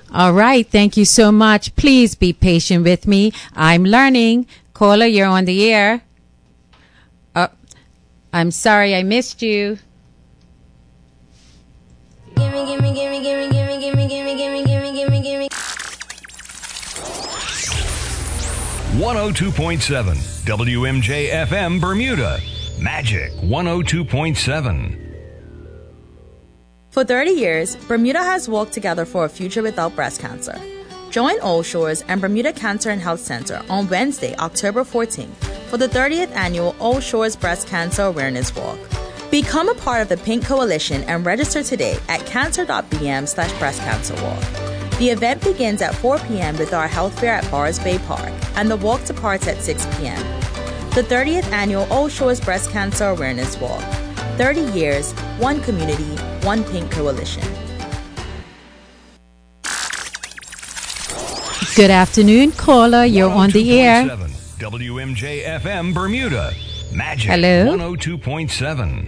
All right. Thank you so much. Please be patient with me. I'm learning. Caller, you're on the air. I'm sorry I missed you. Gimme, gimme, gimme, gimme, gimme, gimme, gimme, gimme, gimme, gimme, gimme. 102.7 WMJ FM Bermuda. Magic 102.7. For 30 years, Bermuda has worked together for a future without breast cancer. Join All Shores and Bermuda Cancer and Health Center on Wednesday, October 14th for the 30th annual All Shores Breast Cancer Awareness Walk. Become a part of the Pink Coalition and register today at cancer.bm/breastcancerwalk. The event begins at 4 p.m. with our health fair at Bars Bay Park, and the walk departs at 6 p.m. The 30th annual All Shores Breast Cancer Awareness Walk. 30 years, one community, one Pink Coalition. Good afternoon, caller. You're on the air. WMJ FM Bermuda. Magic Hello? 102.7.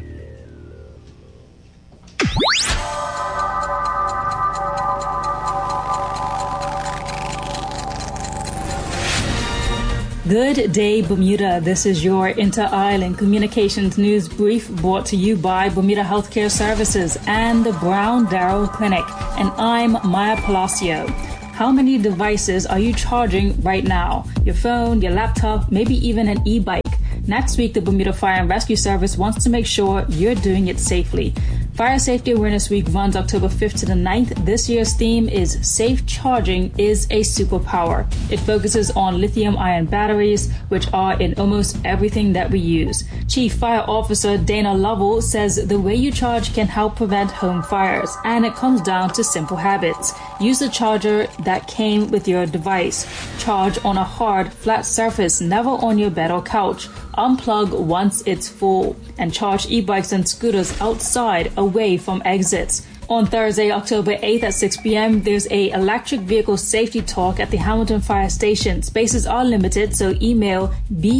Good day, Bermuda. This is your Inter-Island Communications News Brief brought to you by Bermuda Healthcare Services and the Brown Darrow Clinic. And I'm Maya Palacio. How many devices are you charging right now? Your phone, your laptop, maybe even an e-bike. Next week, the Bermuda Fire and Rescue Service wants to make sure you're doing it safely. Fire Safety Awareness Week runs October 5th to the 9th. This year's theme is Safe Charging is a Superpower. It focuses on lithium-ion batteries, which are in almost everything that we use. Chief Fire Officer Dana Lovell says the way you charge can help prevent home fires, and it comes down to simple habits. Use the charger that came with your device. Charge on a hard, flat surface, never on your bed or couch. Unplug once it's full, and charge e-bikes and scooters outside away from exits. On Thursday, October 8th at 6 p.m., there's a electric vehicle safety talk at the Hamilton Fire Station. Spaces are limited, so email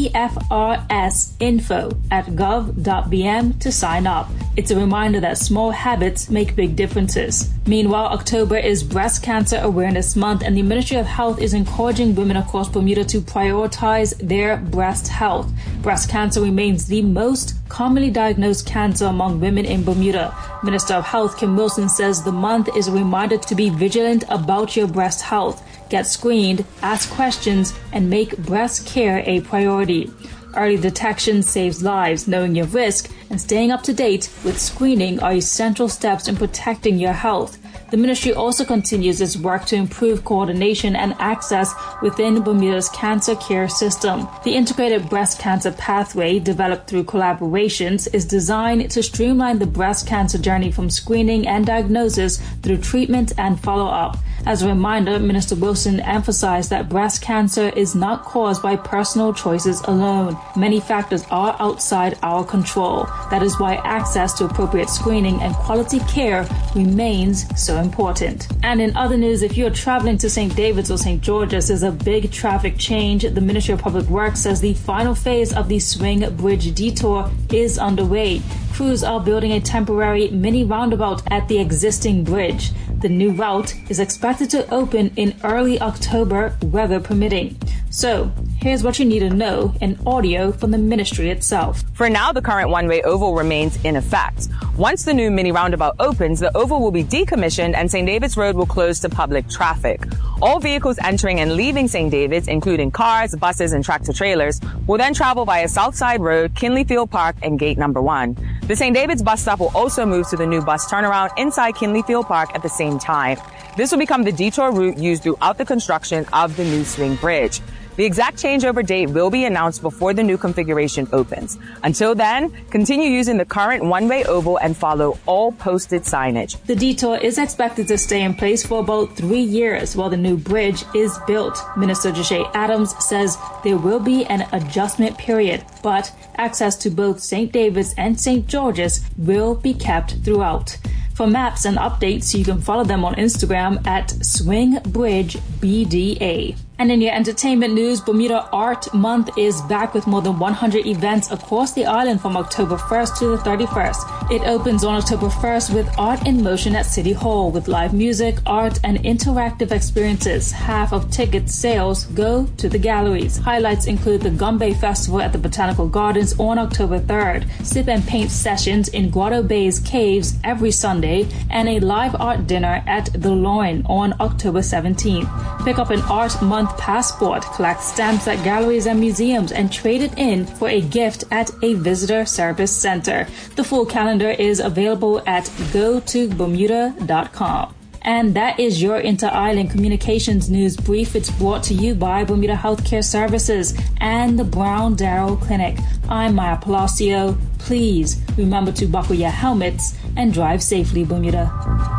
bfrsinfo@gov.bm to sign up. It's a reminder that small habits make big differences. Meanwhile, October is Breast Cancer Awareness Month, and the Ministry of Health is encouraging women across Bermuda to prioritize their breast health. Breast cancer remains the most commonly diagnosed cancer among women in Bermuda. Minister of Health Kim Wilson says the month is a reminder to be vigilant about your breast health. Get screened, ask questions, and make breast care a priority. Early detection saves lives. Knowing your risk and staying up to date with screening are essential steps in protecting your health. The ministry also continues its work to improve coordination and access within Bermuda's cancer care system. The integrated breast cancer pathway, developed through collaborations, is designed to streamline the breast cancer journey from screening and diagnosis through treatment and follow-up. As a reminder, Minister Wilson emphasized that breast cancer is not caused by personal choices alone. Many factors are outside our control. That is why access to appropriate screening and quality care remains so important. And in other news, if you're traveling to St. David's or St. George's, there's a big traffic change. The Ministry of Public Works says the final phase of the Swing Bridge detour is underway. Crews are building a temporary mini roundabout at the existing bridge. The new route is expected to open in early October, weather permitting. So, here's what you need to know in audio from the ministry itself. For now, the current one-way oval remains in effect. Once the new mini roundabout opens, the oval will be decommissioned and St. David's Road will close to public traffic. All vehicles entering and leaving St. David's, including cars, buses, and tractor-trailers, will then travel via Southside Road, Kinley Field Park, and Gate Number 1. The St. David's bus stop will also move to the new bus turnaround inside Kinley Field Park at the same time. This will become the detour route used throughout the construction of the new Swing Bridge. The exact changeover date will be announced before the new configuration opens. Until then, continue using the current one-way oval and follow all posted signage. The detour is expected to stay in place for about 3 years while the new bridge is built. Minister Joshe Adams says there will be an adjustment period, but access to both St. David's and St. George's will be kept throughout. For maps and updates, you can follow them on Instagram at SwingBridgeBDA. And in your entertainment news, Bermuda Art Month is back with more than 100 events across the island from October 1st to the 31st. It opens on October 1st with Art in Motion at City Hall with live music, art, and interactive experiences. Half of ticket sales go to the galleries. Highlights include the Gumbe Festival at the Botanical Gardens on October 3rd, sip and paint sessions in Grotto Bay's Caves every Sunday, and a live art dinner at the Loin on October 17th. Pick up an Art Month passport, collect stamps at galleries and museums, and trade it in for a gift at a visitor service center. The full calendar is available at gotobermuda.com. And that is your Inter-Island Communications News Brief. It's brought to you by Bermuda Healthcare Services and the Brown Darrow Clinic. I'm Maya Palacio. Please remember to buckle your helmets and drive safely, Bermuda.